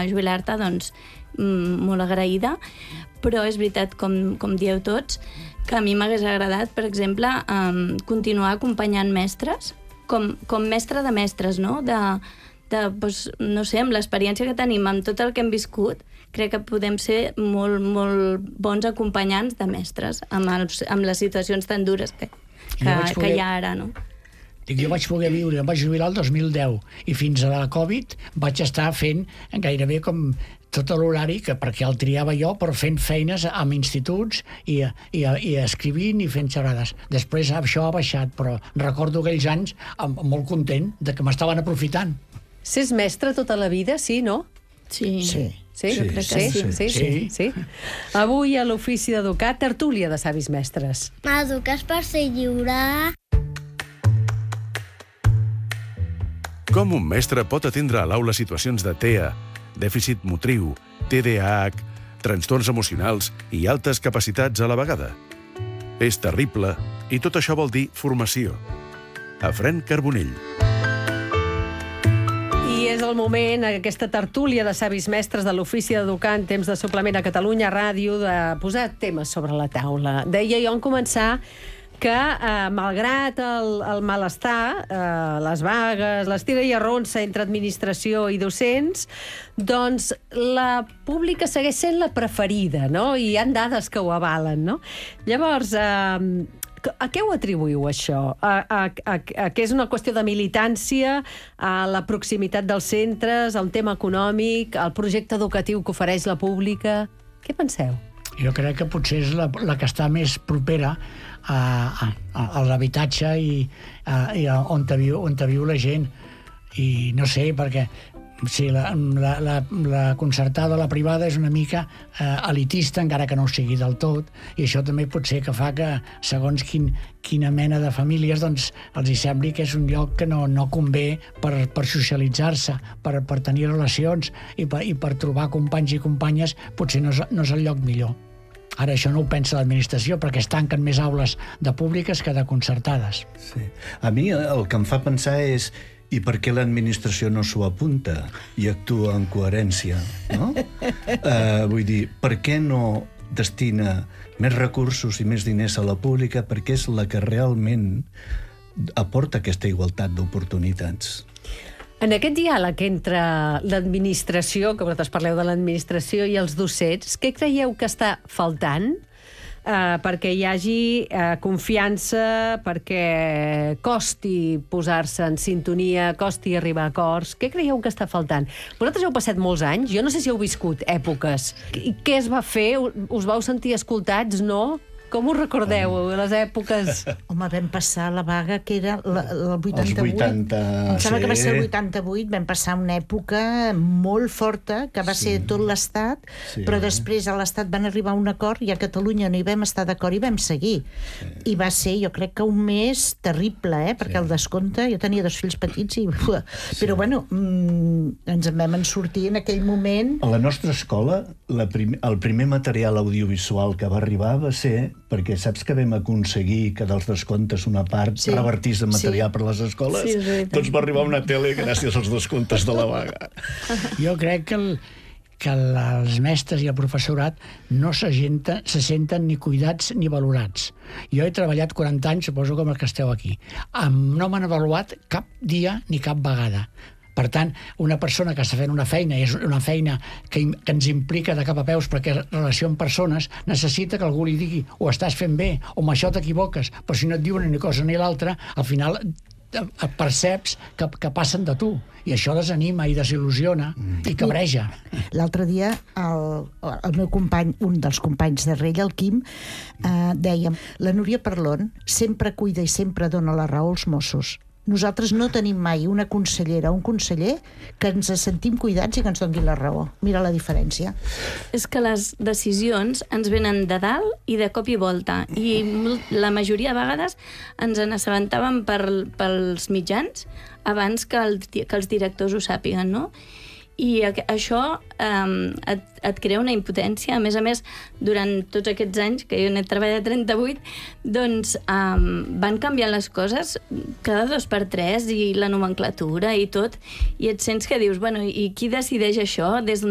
jubilar-te, doncs, molt agraïda, però és veritat, com dieu tots, que a mi m'hagués agradat, per exemple, continuar acompanyant mestres, com mestre de mestres, no? Doncs, no sé, amb l'experiència que tenim, amb tot el que hem viscut, crec que podem ser molt, molt bons acompanyants de mestres amb les situacions tan dures que hi ha ara, no? Jo vaig poder viure, em vaig jubilar el 2010 i fins a la Covid vaig estar fent gairebé com tot l'horari, perquè el triava jo, però fent feines amb instituts i escrivint i fent xerrades. Després això ha baixat, però recordo aquells anys molt content de que m'estaven aprofitant. S'és mestre tota la vida, sí, no? Sí. Sí, jo crec que sí. Avui a l'Ofici d'Educar, tertúlia de savis mestres. Educar és per ser lliure. Com un mestre pot atendre a l'aula situacions de TEA, dèficit motriu, TDAH, trastorns emocionals i altes capacitats a la vegada? És terrible i tot això vol dir formació. Efrén Carbonell. I és el moment, aquesta tertúlia de savis mestres de l'Ofici d'Educar en temps de suplement a Catalunya Ràdio, de posar temes sobre la taula. Deia jo en començar que, malgrat el malestar, les vagues, l'estira i arronsa entre administració i docents, doncs la pública segueix sent la preferida, no? I hi ha dades que ho avalen, no? Llavors, a què ho atribuïu, això? A que és una qüestió de militància, a la proximitat dels centres, a un tema econòmic, al projecte educatiu que ofereix la pública? Què penseu? Jo crec que potser és la que està més propera a l'habitatge i on viu la gent. I no sé, perquè sí, la concertada, la privada, és una mica elitista, encara que no ho sigui del tot, i això també pot ser que fa que, segons quina mena de famílies, doncs els hi sembli que és un lloc que no convé per socialitzar-se, per tenir relacions i per trobar companys i companyes, potser no és el lloc millor. Ara, això no ho pensa l'administració, perquè es tanquen més aules de públiques que de concertades. Sí. A mi el que em fa pensar és i per què l'administració no s'ho apunta i actua en coherència, no? Vull dir, per què no destina més recursos i més diners a la pública, perquè és la que realment aporta aquesta igualtat d'oportunitats. En aquest diàleg entre l'administració, que vosaltres parleu de l'administració, i els docents, què creieu que està faltant perquè hi hagi confiança, perquè costi posar-se en sintonia, costi arribar a acords? Què creieu que està faltant? Vosaltres heu passat molts anys, jo no sé si heu viscut èpoques. I què es va fer? Us vau sentir escoltats, no? Com ho recordeu, les èpoques? Home, vam passar la vaga, que era el 88. Els 80... Em sembla que va ser el 88, vam passar una època molt forta, que va ser tot l'Estat, però després a l'Estat van arribar a un acord i a Catalunya no hi vam estar d'acord i vam seguir. I va ser, jo crec que un mes terrible, perquè el descompte, jo tenia 2 fills petits, però bueno, ens en vam sortir en aquell moment. A la nostra escola, el primer material audiovisual que va arribar va ser perquè saps que vam aconseguir que dels descomptes una part revertís de material per les escoles? Doncs va arribar una tele gràcies als descomptes de la vaga. Jo crec que els mestres i el professorat no se senten ni cuidats ni valorats. Jo he treballat 40 anys, suposo com els que esteu aquí. No m'han avaluat cap dia ni cap vegada. Per tant, una persona que està fent una feina, i és una feina que ens implica de cap a peus perquè és relació amb persones, necessita que algú li digui o estàs fent bé, o amb això t'equivoques, però si no et diuen ni cosa ni l'altra, al final perceps que passen de tu, i això desanima i desil·lusiona i cabreja. L'altre dia el meu company, un dels companys de Rella, el Quim, deia: la Núria Parlon sempre cuida i sempre dona la raó als Mossos. Nosaltres no tenim mai una consellera o un conseller que ens sentim cuidats i que ens doni la raó. Mira la diferència. És que les decisions ens venen de dalt i de cop i volta, i la majoria de vegades ens n'assabentàvem pels mitjans abans que els directors ho sàpiguen, no? I això et crea una impotència. A més, durant tots aquests anys, que jo n'he treballat 38, doncs van canviant les coses cada 2 per 3, i la nomenclatura i tot, i et sents que dius, bueno, i qui decideix això? Des